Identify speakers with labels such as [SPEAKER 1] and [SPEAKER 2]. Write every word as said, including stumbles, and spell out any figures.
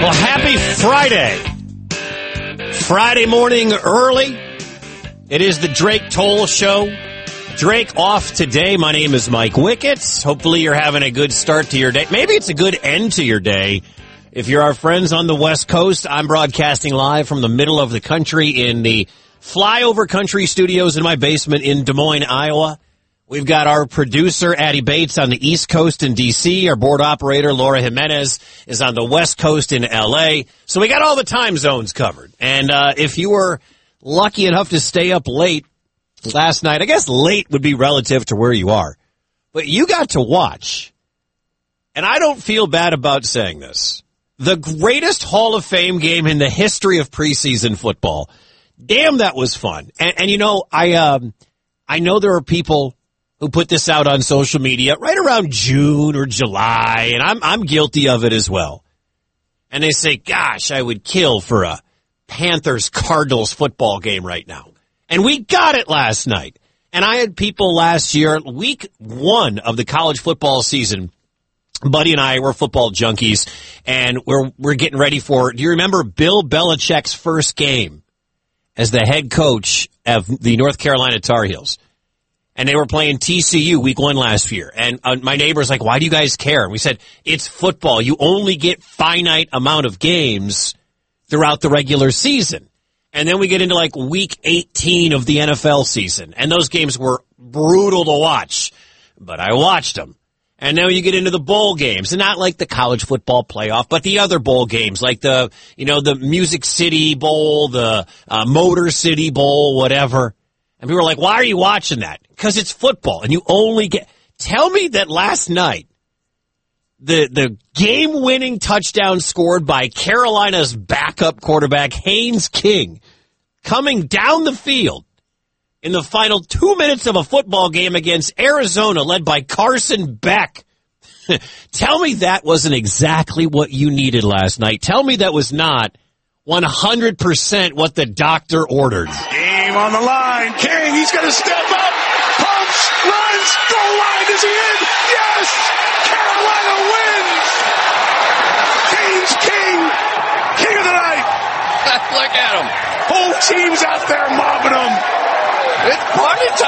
[SPEAKER 1] Well, happy Friday. Friday morning early. It is the Drake Toll Show. Drake off today. My name is Mike Wicketts. Hopefully you're having a good start to your day. Maybe it's a good end to your day. If you're our friends on the West Coast, I'm broadcasting live from the middle of the country in the Flyover Country Studios in my basement in Des Moines, Iowa. We've got our producer, Addie Bates, on the East Coast in D C Our board operator, Laura Jimenez, is on the West Coast in L A So we got all the time zones covered. And uh, if you were lucky enough to stay up late last night, I guess late would be relative to where you are, but you got to watch, and I don't feel bad about saying this, the greatest Hall of Fame game in the history of preseason football. Damn, that was fun. And, and you know, I um, I know there are people who put this out on social media right around June or July, and I'm I'm guilty of it as well. And they say, gosh, I would kill for a Panthers-Cardinals football game right now. And we got it last night. And I had people last year, week one of the college football season, Buddy and I were football junkies, and we're we're getting ready for, do you remember Bill Belichick's first game as the head coach of the North Carolina Tar Heels? And they were playing T C U week one last year. And uh, my neighbor's like, why do you guys care? And we said, it's football. You only get finite amount of games throughout the regular season. And then we get into like week eighteen of the N F L season. And those games were brutal to watch. But I watched them. And now you get into the bowl games. And not like the college football playoff, but the other bowl games. Like the, you know, the Music City Bowl, the uh, Motor City Bowl, whatever. And people were like, why are you watching that? Because it's football, and you only get... Tell me that last night, the the game-winning touchdown scored by Carolina's backup quarterback, Haynes King, coming down the field in the final two minutes of a football game against Arizona, led by Carson Beck. Tell me that wasn't exactly what you needed last night. Tell me that was not one hundred percent what the doctor ordered.
[SPEAKER 2] Game on the line. King, he's going to step up. Pumps, runs, goal line. Is he in? Yes! Carolina wins! Haynes King, king of the night.
[SPEAKER 3] Look at him.
[SPEAKER 2] Whole team's out there mobbing him.
[SPEAKER 3] It's party time.